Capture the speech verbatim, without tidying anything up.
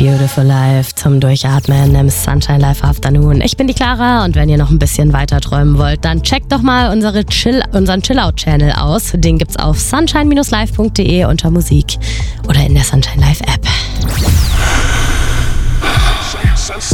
Beautiful Life zum Durchatmen im Sunshine Live Afternoon. Ich bin die Clara und wenn ihr noch ein bisschen weiter träumen wollt, dann checkt doch mal unsere Chill, unseren Chill-Out-Channel aus. Den gibt's auf sunshine live punkt de unter Musik oder in der Sunshine Live App.